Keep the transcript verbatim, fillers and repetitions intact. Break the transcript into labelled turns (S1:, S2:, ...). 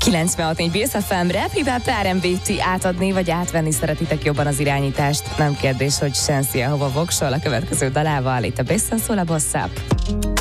S1: kilencvenhat négy Bills ef em, rap, hip-hop, er en bé, ti átadni vagy átvenni szeretitek jobban az irányítást? Nem kérdés, hogy Shensi a hova voksol a következő dalával, itt a Basson szól a Boss Up.